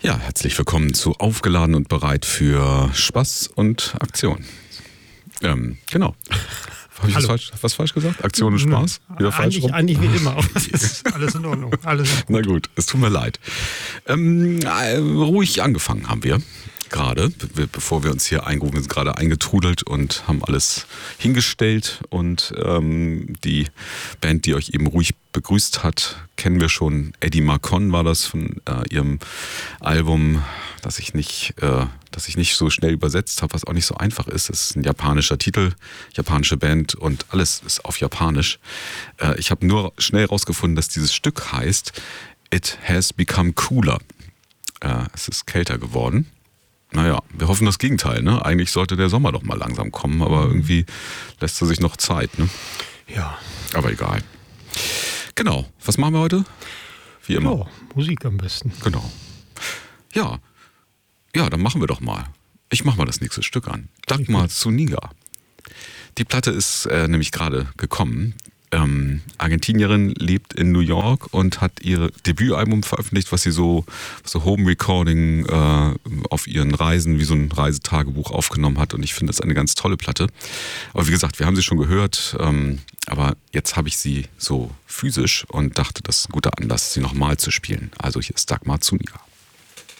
Ja, herzlich willkommen zu Aufgeladen und bereit für Spaß und Aktion. Genau. Habe ich was falsch gesagt? Aktion und Spaß? Wieder falsch rum? Eigentlich wie immer. Das ist alles in Ordnung. Na gut, es tut mir leid. Ruhig angefangen haben wir gerade, bevor wir uns hier eingerufen sind, gerade eingetrudelt und haben alles hingestellt. Und die Band, die euch eben ruhig begrüßt hat, kennen wir schon. Eddie Marcon war das von ihrem Album, das ich nicht so schnell übersetzt habe, was auch nicht so einfach ist. Es ist ein japanischer Titel, japanische Band und alles ist auf Japanisch. Ich habe nur schnell rausgefunden, dass dieses Stück heißt It Has Become Cooler. Es ist kälter geworden. Naja, wir hoffen das Gegenteil, ne? Eigentlich sollte der Sommer doch mal langsam kommen, aber irgendwie lässt er sich noch Zeit, ne? Ja. Aber egal. Genau, was machen wir heute? Wie immer. Ja, Musik am besten. Genau. Ja, dann machen wir doch mal. Ich mach mal das nächste Stück an. Dagmar Zuniga. Die Platte ist nämlich gerade gekommen. Argentinierin, lebt in New York und hat ihr Debütalbum veröffentlicht, was sie so Home Recording auf ihren Reisen, wie so ein Reisetagebuch aufgenommen hat. Und ich finde das eine ganz tolle Platte. Aber wie gesagt, wir haben sie schon gehört, aber jetzt habe ich sie so physisch und dachte, das ist ein guter Anlass, sie nochmal zu spielen. Also hier ist Dagmar Zuniga.